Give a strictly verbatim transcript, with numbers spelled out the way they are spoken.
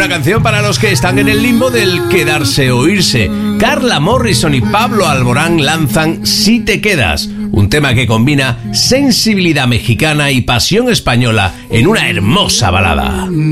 una canción para los que están en el limbo del quedarse o irse. Carla Morrison y Pablo Alborán lanzan Si te quedas, un tema que combina sensibilidad mexicana y pasión española en una hermosa balada.